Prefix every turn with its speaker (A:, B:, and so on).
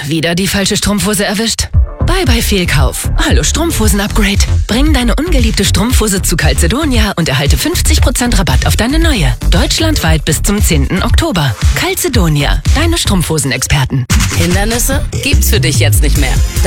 A: Wieder die falsche Strumpfhose erwischt? Bye bye Fehlkauf. Hallo Strumpfhosen-Upgrade. Bring deine ungeliebte Strumpfhose zu Calzedonia und erhalte 50% Rabatt auf deine neue. Deutschlandweit bis zum 10. Oktober. Calzedonia, deine Strumpfhosenexperten.
B: Hindernisse gibt's für dich jetzt nicht mehr.